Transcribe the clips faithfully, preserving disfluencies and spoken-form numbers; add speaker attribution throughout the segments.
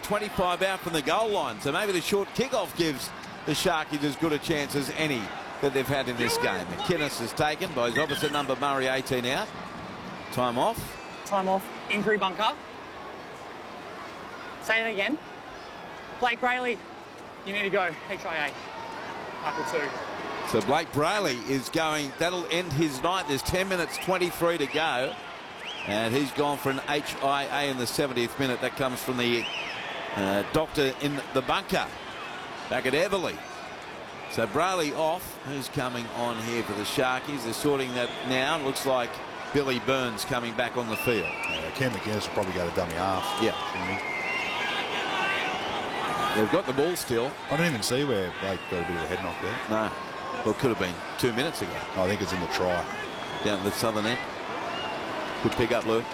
Speaker 1: twenty-five out from the goal line. So maybe the short kickoff gives the Sharkies as good a chance as any that they've had in this game. McInnes is taken by his opposite number, Murray, eighteen out. Time off.
Speaker 2: Time off. Injury bunker. Say it again. Blake Brayley, you need to go. H I A. Michael two.
Speaker 1: So Blake Brayley is going, that'll end his night. There's ten minutes twenty-three to go. And he's gone for an H I A in the seventieth minute. That comes from the uh, doctor in the bunker back at Everley. So Brayley off. Who's coming on here for the Sharkies? They're sorting that now. It looks like Billy Burns coming back on the field.
Speaker 3: Yeah, Ken McInnes will probably go to dummy half.
Speaker 1: Yeah. They've got the ball still.
Speaker 3: I didn't even see where Blake got a bit of a head knock there.
Speaker 1: No. Well, it could have been two minutes ago.
Speaker 3: I think it's in the try.
Speaker 1: Down the southern end. Good pick up, Luke.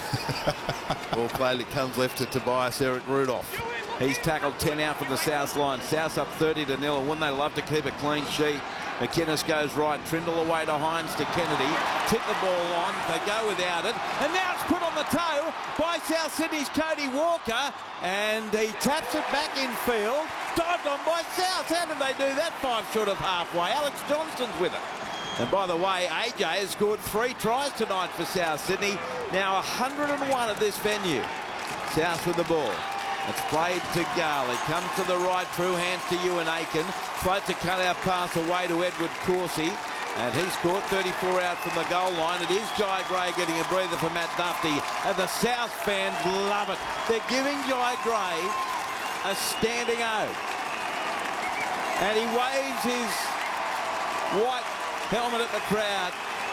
Speaker 1: Ball played, it comes left to Tobias Eric Rudolph. He's tackled ten out from the South line. South up thirty to nil. Wouldn't they love to keep a clean sheet? McInnes goes right. Trindle away to Hines to Kennedy. Tip the ball on. They go without it. And now it's put on the toe by South Sydney's Cody Walker. And he taps it back in field. Dived on by South. How did they do that? Five short of halfway. Alex Johnston's with it. And by the way, A J has scored three tries tonight for South Sydney. Now one hundred and one at this venue. South with the ball. It's played to Garlick. Comes to the right, through hands to Ewan Aiken. Floats a cut-out pass away to Edward Coursey. And he's caught thirty-four out from the goal line. It is Jai Gray getting a breather for Matt Duffy. And the South fans love it. They're giving Jai Gray a standing O. And he waves his white helmet at the crowd.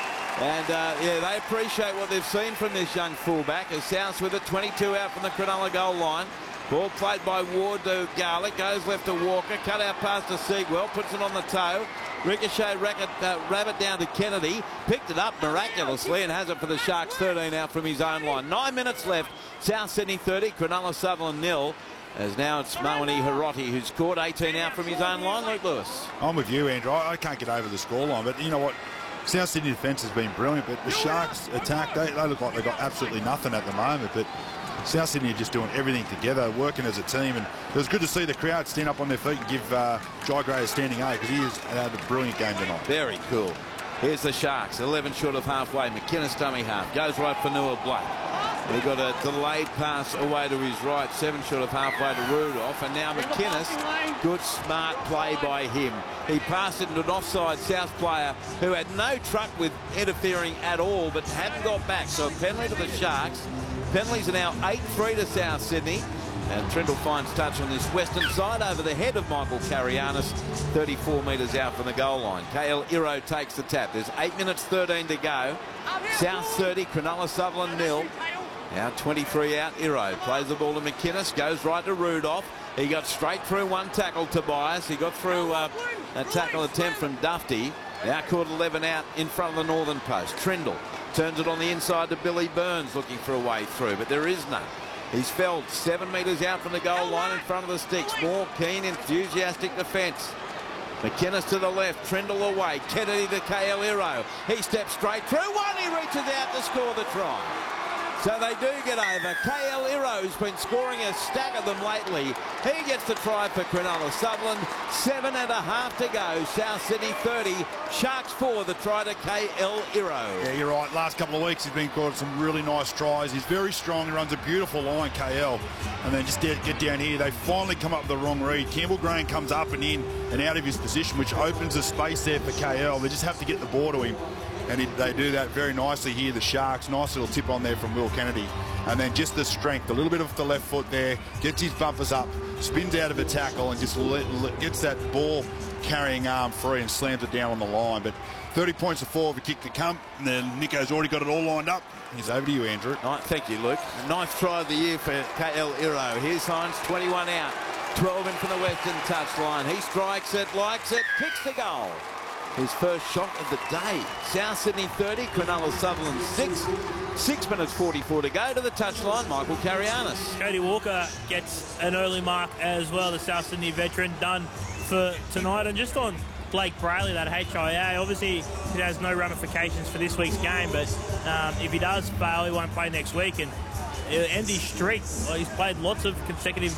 Speaker 1: And uh, yeah, they appreciate what they've seen from this young fullback. As South with it, twenty-two out from the Cronulla goal line. Ball played by Ward to Garlick. Goes left to Walker. Cut out pass to Seagwell. Puts it on the toe. Ricochet racket, uh, rabbit down to Kennedy. Picked it up miraculously and has it for the Sharks. thirteen out from his own line. Nine minutes left. South Sydney thirty. Cronulla Sutherland nil. As now it's Moani Hiroti who's scored eighteen out from his own line. Luke Lewis.
Speaker 3: I'm with you, Andrew. I, I can't get over the scoreline, but you know what? South Sydney defence has been brilliant, but the Sharks attack, they, they look like they've got absolutely nothing at the moment, but South Sydney are just doing everything together, working as a team, and it was good to see the crowd stand up on their feet and give uh, Jai Gray a standing A, because he has had a brilliant game tonight.
Speaker 1: Very cool. Here's the Sharks, eleven short of halfway. McInnes dummy half, goes right for Noah Blake. He got a delayed pass away to his right, seven short of halfway to Rudolph, and now McInnes, good smart play by him. He passed it into an offside South player who had no truck with interfering at all, but hadn't got back. So a penalty to the Sharks. Penalties are now eight three to South Sydney. And Trindle finds touch on this western side over the head of Michael Carianis, thirty-four metres out from the goal line. K L Iro takes the tap. There's eight minutes thirteen to go. South thirty, Cronulla Sutherland nil. Now twenty-three out, Iro plays the ball to McInnes, goes right to Rudolph. He got straight through one tackle, Tobias. He got through uh, a tackle attempt from Dufty. Now caught eleven out in front of the northern post. Trindle turns it on the inside to Billy Burns, looking for a way through, but there is none. He's felled seven metres out from the goal line in front of the sticks. More keen, enthusiastic defence. McInnes to the left, Trindle away. Kennedy to K L Iro. He steps straight through one. He reaches out to score the try. So they do get over. K L Iro's been scoring a stack of them lately. He gets the try for Cronulla Sutherland. Seven and a half to go. South Sydney thirty. Sharks four. The try to K L Iro.
Speaker 3: Yeah, you're right. Last couple of weeks he's been caught some really nice tries. He's very strong. He runs a beautiful line, K L. And then just get down here. They finally come up with the wrong read. Campbell Green comes up and in and out of his position, which opens a space there for K L. They just have to get the ball to him. And it, they do that very nicely here, the Sharks. Nice little tip on there from Will Kennedy. And then just the strength, a little bit of the left foot there, gets his bumpers up, spins out of a tackle and just let, let, gets that ball carrying arm free and slams it down on the line. But thirty points to four of a kick to come. And then Nico's already got it all lined up. He's over to you, Andrew.
Speaker 1: Right, thank you, Luke. Ninth try of the year for K L Iro. Here's Hines, twenty-one out. twelve in from the western touchline. He strikes it, likes it, kicks the goal. His first shot of the day. South Sydney thirty, Cronulla Sutherland six. Six minutes forty-four to go to the touchline. Michael Carianis.
Speaker 4: Cody Walker gets an early mark as well, the South Sydney veteran, done for tonight. And just on Blake Brayley, that H I A, obviously it has no ramifications for this week's game, but um, if he does fail, he won't play next week. And it'll end his streak. Well, he's played lots of consecutive